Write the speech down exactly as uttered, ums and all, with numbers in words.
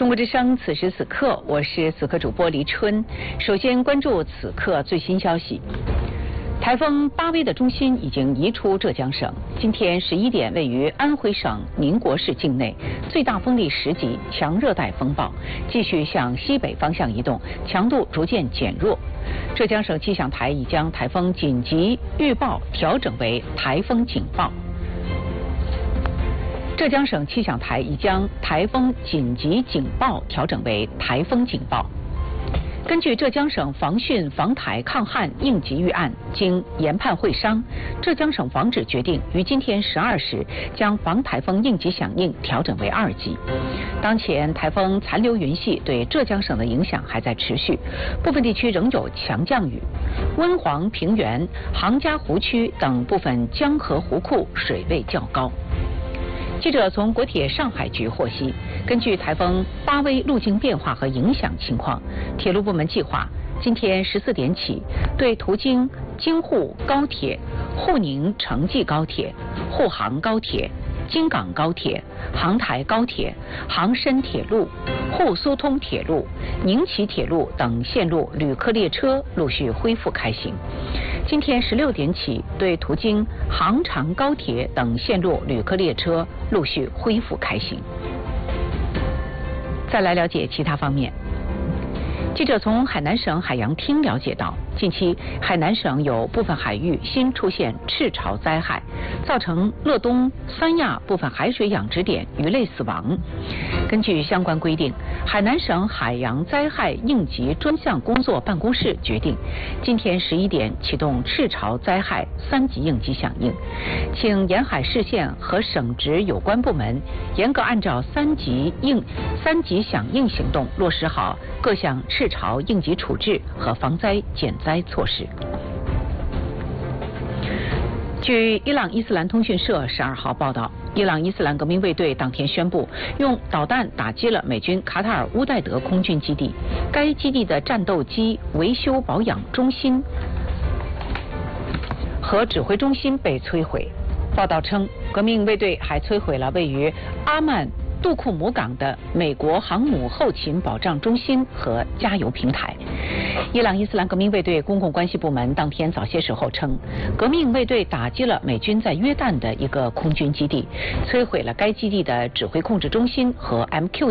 中国之声，此时此刻，我是此刻主播黎春。首先关注此刻最新消息。台风巴威的中心已经移出浙江省，今天十一点，位于安徽省宁国市境内，最大风力十级，强热带风暴，继续向西北方向移动，强度逐渐减弱。浙江省气象台已将台风紧急预报调整为台风警报。浙江省气象台已将台风紧急警报调整为台风警报。根据浙江省防汛防台抗旱应急预案，经研判会商，浙江省防指决定于今天十二时将防台风应急响应调整为二级。当前台风残留云系对浙江省的影响还在持续，部分地区仍有强降雨。温黄平原、杭嘉湖区等部分江河湖库水位较高。记者从国铁上海局获悉，根据台风巴威路径变化和影响情况，铁路部门计划今天十四点起，对途经京沪高铁、沪宁城际高铁、沪杭高铁、京港高铁、杭台高铁、杭深铁路、沪苏通铁路、宁齐铁路等线路旅客列车陆续恢复开行。今天十六点起，对途经杭长高铁等线路旅客列车陆续恢复开行。再来了解其他方面。记者从海南省海洋厅了解到，近期海南省有部分海域新出现赤潮灾害，造成乐东、三亚部分海水养殖点鱼类死亡。根据相关规定，海南省海洋灾害应急专项工作办公室决定，今天十一点启动赤潮灾害三级应急响应，请沿海市县和省直有关部门严格按照三级应三级响应行动，落实好各项赤潮应急处置和防灾减灾措施。据伊朗伊斯兰通讯社十二号报道，伊朗伊斯兰革命卫队当天宣布，用导弹打击了美军卡塔尔乌代德空军基地，该基地的战斗机维修保养中心和指挥中心被摧毁。报道称，革命卫队还摧毁了位于阿曼杜库姆港的美国航母后勤保障中心和加油平台。伊朗伊斯兰革命卫队公共关系部门当天早些时候称，革命卫队打击了美军在约旦的一个空军基地，摧毁了该基地的指挥控制中心和 M Q